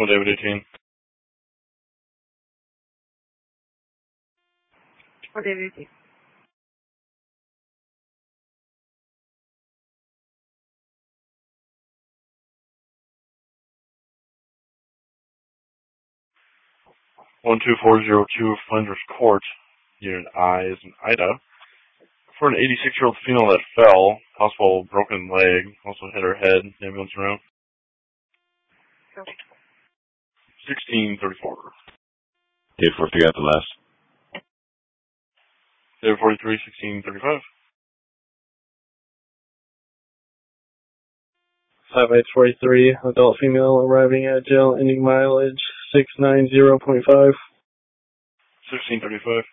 One David 18. One David 18. One 2402 Flinders Court, Unit I is in Ida. For an 86-year-old female that fell, possible broken leg, also hit her head, ambulance around. 1634. Dave 43 got the last. David 43, 1635. 5843, adult female arriving at jail, ending mileage 690.5. 1635.